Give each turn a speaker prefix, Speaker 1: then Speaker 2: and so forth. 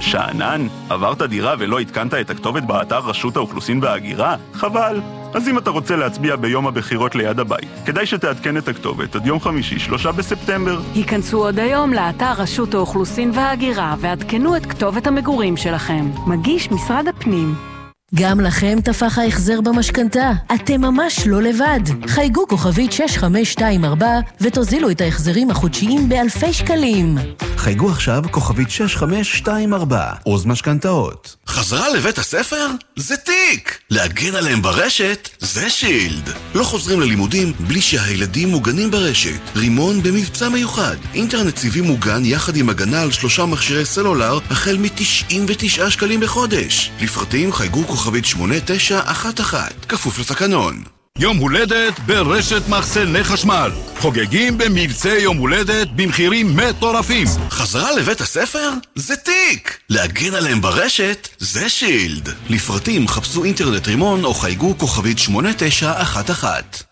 Speaker 1: שאנן, עברת דירה ולא התקנת את הכתובת באתר רשות האוכלוסין וההגירה? חבל. אז אם אתה רוצה להצביע ביום הבחירות ליד הבית, כדאי שתעדכן את הכתובת עד יום חמישי, 3 בספטמבר.
Speaker 2: היכנסו עוד היום לאתר רשות האוכלוסין וההגירה ועדכנו את כתובת המגורים שלכם. מגיש משרד הפנים.
Speaker 3: גם לכם תפח ההחזר במשכנתה. אתם ממש לא לבד. חייגו כוכבית 6524 ותוזילו את ההחזרים החודשיים באלפי שקלים.
Speaker 4: חייגו עכשיו כוכבית 6524, עוז משכנתאות.
Speaker 5: חזרה לבית הספר? זה תיק! להגן עליהם ברשת? זה שילד. לא חוזרים ללימודים בלי שהילדים מוגנים ברשת. רימון במבצע מיוחד. אינטרנט סיבי מוגן יחד עם הגנה על 3 מכשירי סלולר החל מ-99 שקלים בחודש. לפרטים חייגו כוכבית 8911, כפוף לתקנון.
Speaker 6: יום הולדת ברשת מחסני חשמל. חוגגים במבצע יום הולדת במחירים מטורפים.
Speaker 5: חזרה לבית הספר? זה תיק! להגן עליהם ברשת? זה שילד. לפרטים חפשו אינטרנט רימון או חייגו כוכבית 8911.